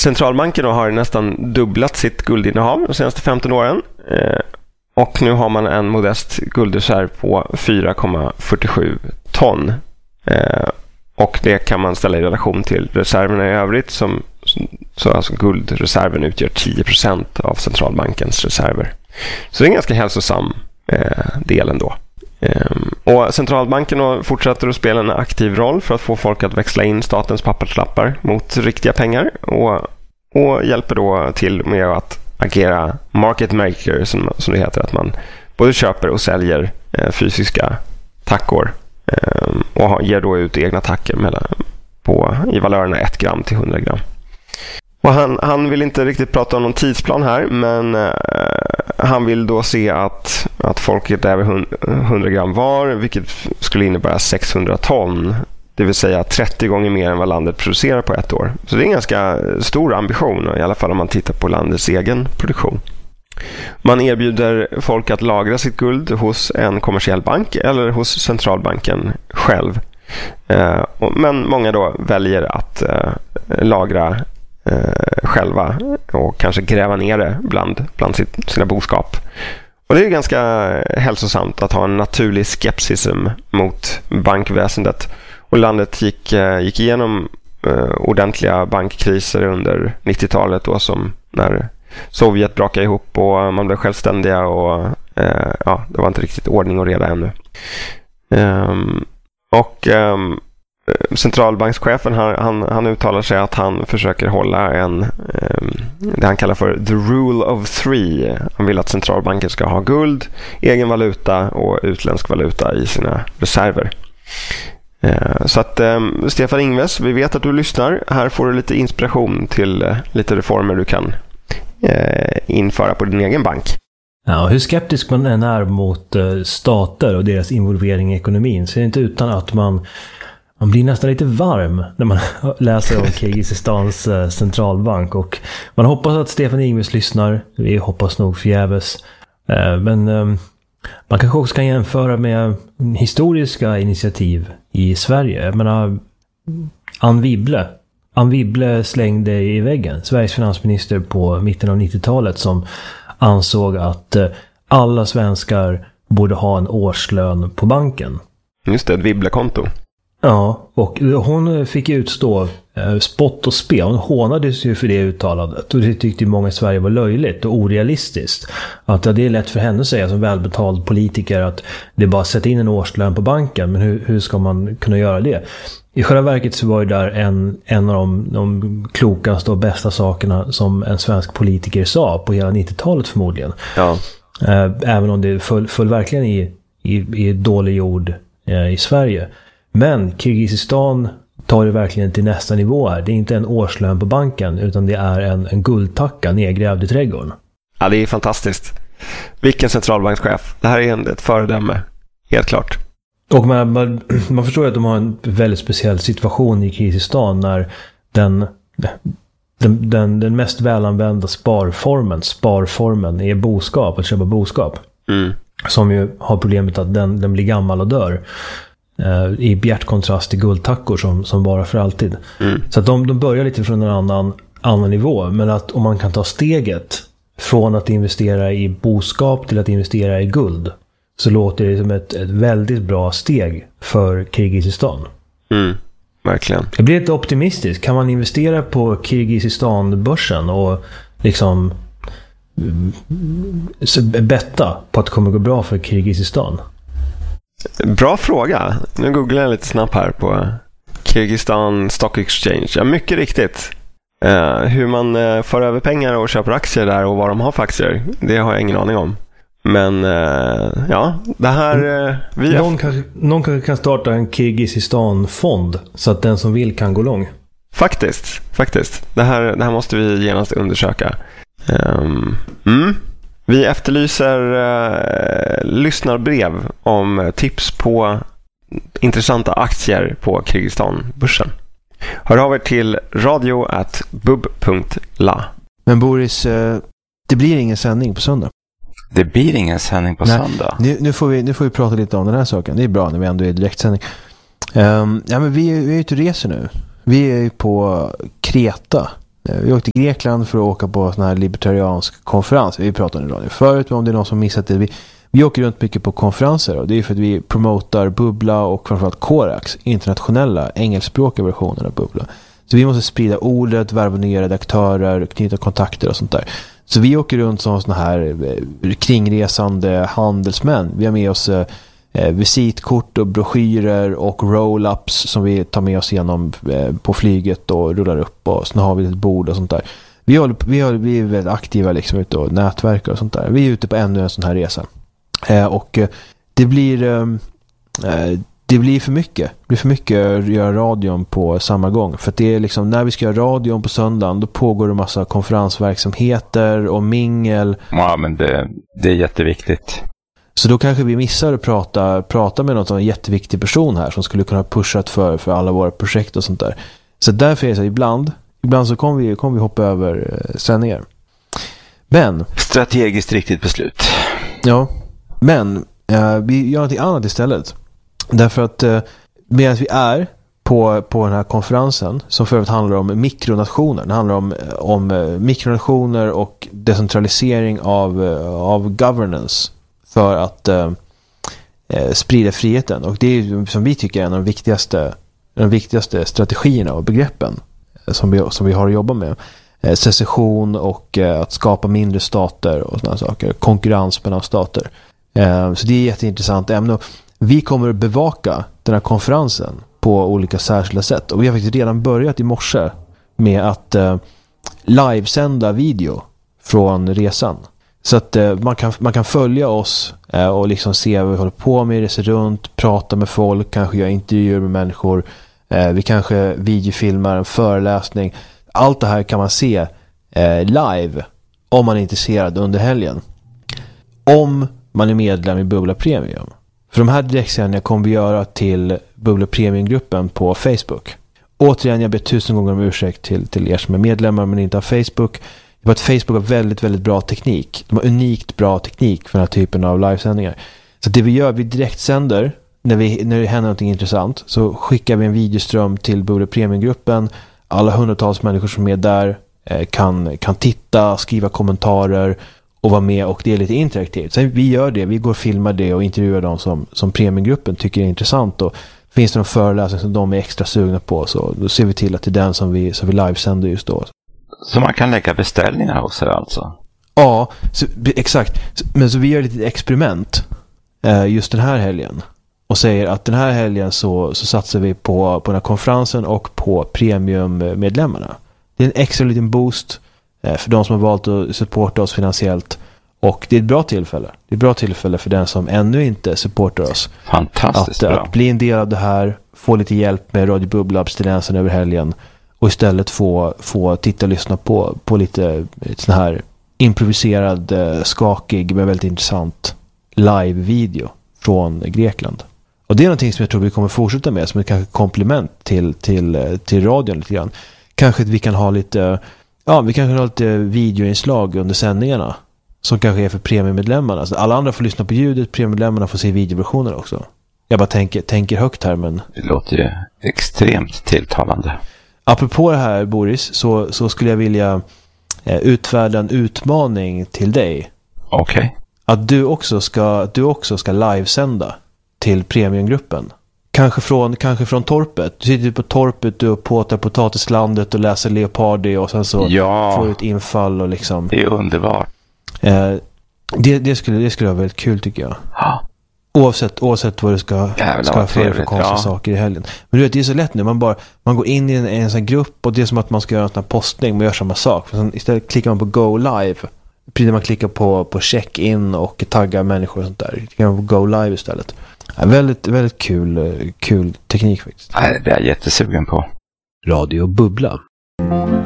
Centralbanken har nästan dubblat sitt guldinnehav de senaste 15 åren. Och nu har man en modest guldreserv på 4,47 ton. Och det kan man ställa i relation till reserverna i övrigt. Så alltså guldreserven utgör 10% av centralbankens reserver. Så det är en ganska hälsosam del ändå. Och centralbanken fortsätter att spela en aktiv roll för att få folk att växla in statens papperslappar mot riktiga pengar. Och hjälper då till med att agera market maker, som det heter, att man både köper och säljer fysiska tackor och ger då ut egna tackor i valörerna 1 gram till 100 gram. Och han vill inte riktigt prata om någon tidsplan här, men han vill då se att folket är 100 gram var, vilket skulle innebära 600 ton. Det vill säga 30 gånger mer än vad landet producerar på ett år. Så det är en ganska stor ambition, i alla fall om man tittar på landets egen produktion. Man erbjuder folk att lagra sitt guld hos en kommersiell bank eller hos centralbanken själv. Men många då väljer att lagra själva och kanske gräva ner det bland sina boskap. Och det är ganska hälsosamt att ha en naturlig skepsism mot bankväsendet. Och landet gick igenom ordentliga bankkriser under 90-talet då, som när Sovjet brakade ihop och man blev självständiga och det var inte riktigt ordning och reda ännu. Centralbankschefen han uttalar sig att han försöker hålla det han kallar för the rule of three. Han vill att centralbanken ska ha guld, egen valuta och utländsk valuta i sina reserver. Så att Stefan Ingves, vi vet att du lyssnar. Här får du lite inspiration till lite reformer du kan införa på din egen bank. Ja, hur skeptisk man än är mot stater och deras involvering i ekonomin, så är det inte utan att man blir nästan lite varm när man läser om Kirgizistans centralbank. Och man hoppas att Stefan Ingves lyssnar. Vi hoppas nog förgäves. Men man kanske också kan jämföra med historiska initiativ i Sverige. Jag menar, Anne Wibble slängde i väggen. Sveriges finansminister på mitten av 90-talet, som ansåg att alla svenskar borde ha en årslön på banken. Just det, ett Wibble-konto. Ja, och hon fick utstå spott och spe. Hon hånades ju för det uttalandet. Och det tyckte många i Sverige var löjligt och orealistiskt. Att det är lätt för henne att säga som välbetald politiker att det är bara att sätta in en årslön på banken. Men hur ska man kunna göra det? I själva verket så var det där en av de klokaste och bästa sakerna som en svensk politiker sa på hela 90-talet förmodligen. Ja. Även om det föll verkligen i dålig jord i Sverige. Men Kirgizistan tar det verkligen till nästa nivå här. Det är inte en årslön på banken, utan det är en guldtacka nedgrävd i trädgården. Ja, det är fantastiskt. Vilken centralbankschef. Det här är ett föredöme, helt klart. Och man förstår att de har en väldigt speciell situation i Kirgizistan när den mest välanvända sparformen är boskap, att köpa boskap. Mm. Som ju har problemet att den blir gammal och dör. I bjärt kontrast till guldtackor som bara för alltid. Mm. Så att de börjar lite från en annan nivå. Men att om man kan ta steget från att investera i boskap till att investera i guld, så låter det som ett väldigt bra steg för Kirgizistan. Mm, verkligen. Jag blir lite optimistisk. Kan man investera på Kirgizistan-börsen och liksom betta på att det kommer gå bra för Kirgizistan? Bra fråga. Nu googlar jag lite snabbt här på Kyrgyzstan Stock Exchange. Ja, mycket riktigt. Hur man för över pengar och köper aktier där och vad de har för aktier, det har jag ingen aning om. Men ja, det här... Någon kanske kan starta en Kirgizistan-fond så att den som vill kan gå lång. Faktiskt. Det här måste vi genast undersöka. Vi efterlyser lyssnarbrev om tips på intressanta aktier på Kyrgyzstan-börsen. Hör av er till radio@bub.la. Men Boris, det blir ingen sändning på söndag. Det blir ingen sändning på söndag. Nu får vi prata lite om den här saken. Det är bra när vi ändå är i direktsändning. Ja, men vi är ute och reser nu. Vi är ju på Kreta Vi åkte till Grekland för att åka på sån här libertariansk konferens. Vi pratade om det förut, men om det är någon som missat det. Vi åker runt mycket på konferenser, och det är för att vi promotar Bubbla och framförallt Korax, internationella engelskspråkiga versioner av Bubbla. Så vi måste sprida ordet, värva nya redaktörer, knyta kontakter och sånt där. Så vi åker runt som såna här kringresande handelsmän. Vi har med oss visitkort och broschyrer och roll-ups som vi tar med oss igenom på flyget och rullar upp, och sen har vi ett bord och sånt där. Vi är väldigt aktiva liksom ute och nätverkar och sånt där. Vi är ute på ännu en sån här resa. Och det blir för mycket. Det blir för mycket att göra radion på samma gång. För att det är liksom, när vi ska göra radion på söndagen, då pågår det massa konferensverksamheter och mingel. Ja, men det är jätteviktigt. Så då kanske vi missar att prata med någon jätteviktig person här som skulle kunna pusha för alla våra projekt och sånt där. Så därför är det så ibland så kommer vi hoppa över sändningar. Men strategiskt riktigt beslut. Ja, men vi gör något annat istället. Därför att medan vi är på den här konferensen, som för övrigt handlar om mikronationer. Det handlar om mikronationer och decentralisering av governance för att sprida friheten. Och det är, som vi tycker, en av de viktigaste strategierna och begreppen som vi har att jobba med. Secession och att skapa mindre stater och sådana saker. Konkurrens mellan stater. Så det är ett jätteintressant ämne. Vi kommer att bevaka den här konferensen på olika särskilda sätt. Och vi har faktiskt redan börjat i morse med att livesända video från resan. Så att man kan följa oss och liksom se vad vi håller på med, resa runt, prata med folk, kanske göra intervjuer med människor. Vi kanske videofilmar en föreläsning. Allt det här kan man se live om man är intresserad under helgen. Om man är medlem i Bubbla Premium. För de här direktsändningarna kommer vi göra till Bubbla Premium-gruppen på Facebook. Återigen, jag ber 1000 gånger om ursäkt till er som är medlemmar men inte har Facebook. Det är att Facebook har väldigt, väldigt bra teknik. De har unikt bra teknik för den här typen av livesändningar. Så det vi gör, vi direktsänder när det händer något intressant, så skickar vi en videoström till Bubbla Premium-gruppen. Alla hundratals människor som är där kan titta, skriva kommentarer och vara med, och det är lite interaktivt. Sen vi gör det, vi går och filmar det och intervjuar dem som premiumgruppen tycker är intressant, och finns det någon föreläsning som de är extra sugna på, så då ser vi till att det är den som vi livesänder just då. Så man kan lägga beställningar hos er alltså? Ja, exakt. Men så vi gör lite experiment just den här helgen och säger att den här helgen så satsar vi på den här konferensen och på premiummedlemmarna. Det är en extra liten boost för de som har valt att supporta oss finansiellt, och det är ett bra tillfälle. Det är ett bra tillfälle för den som ännu inte supportar oss. Fantastiskt bra. Att bli en del av det här, få lite hjälp med Radio Bubbla-abstinensen över helgen, och istället få titta och lyssna på lite sån här improviserad, skakig men väldigt intressant live-video från Grekland. Och det är någonting som jag tror vi kommer fortsätta med som ett kanske komplement till radion lite grann. Kanske att vi kan ha lite videoinslag under sändningarna som kanske är för premiummedlemmarna. Så alla andra får lyssna på ljudet, premiummedlemmarna får se videoversioner också. Jag bara tänker högt här, men det låter ju extremt tilltalande. Apropå det här, Boris, så skulle jag vilja utfärda en utmaning till dig. Okej. Att du också ska livesända till premiumgruppen. Kanske från torpet. Du sitter på torpet och påtar potatislandet och läser Leopardi, och sen så får du ett infall och liksom. Det är underbart. Det skulle vara väldigt kul, tycker jag. Ja. Oavsett vad du ska för konstiga saker i helgen. Men du vet, det är så lätt nu. Man går in i en sån här grupp, och det är som att man ska göra en sån här postning. Man gör samma sak. För sen istället klickar man på Go Live. Precis när man klickar på check-in och taggar människor och sånt där. Klickar man på Go Live istället. Ja, väldigt, väldigt kul teknik faktiskt. Det är jag jättesugen på. Radio Bubbla.